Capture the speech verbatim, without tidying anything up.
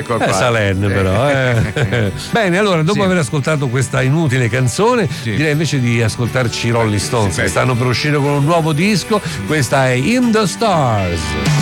ecco qua. Eh, Salenne però. Eh. Bene, allora dopo Sì. aver ascoltato questa inutile canzone, Sì. direi invece di ascoltarci i Rolling Stones, Sì, che stanno per uscire con un nuovo disco. Questa è In the Stars.